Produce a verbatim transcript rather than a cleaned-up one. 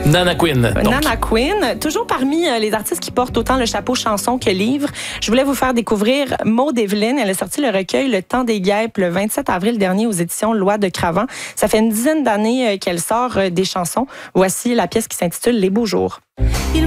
Nana Queen. Donc. Nana Queen, toujours parmi euh, les artistes qui portent autant le chapeau chanson que livre. Je voulais vous faire découvrir Maud Evelyne. Elle a sorti le recueil Le Temps des guêpes le vingt-sept avril dernier aux éditions Loi de Cravant. Ça fait une dizaine d'années euh, qu'elle sort euh, des chansons. Voici la pièce qui s'intitule Les beaux jours.